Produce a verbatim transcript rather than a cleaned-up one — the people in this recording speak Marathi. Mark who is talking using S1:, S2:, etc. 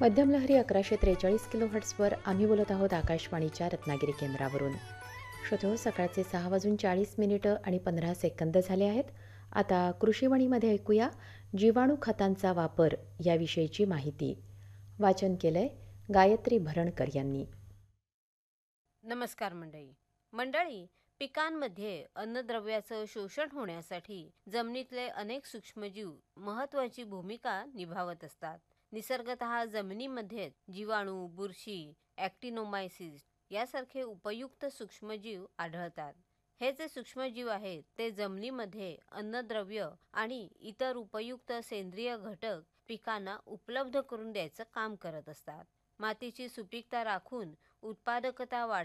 S1: मध्यम लहरी अकराशे त्रेचाळीस किलो हर्ट्सवर आम्ही बोलत आहोत आकाशवाणीच्या रत्नागिरी केंद्रावरून. श्रोतो, सकाळचे सहा वाजून चाळीस मिनिटं आणि पंधरा सेकंद झाले आहेत. आता कृषीवाणीमध्ये ऐकूया जीवाणू खतांचा वापर याविषयीची माहिती. वाचन केलंय गायत्री भरणकर यांनी.
S2: नमस्कार मंडळी. मंडळी पिकांमध्ये अन्नद्रव्याचं शोषण होण्यासाठी जमिनीतले अनेक सूक्ष्मजीव महत्त्वाची भूमिका निभावत असतात. निसर्गतः जमिनीमध्ये जीवाणू, बुरशी, ॲक्टिनोमायसिस यासारखे उपयुक्त सूक्ष्मजीव आढळतात. हे जे सूक्ष्मजीव आहेत ते जमिनीमध्ये अन्नद्रव्य आणि इतर उपयुक्त सेंद्रिय घटक पिकांना उपलब्ध करून द्यायचं काम करत असतात. मातीची सुपीकता राखून उत्पादकता वाढ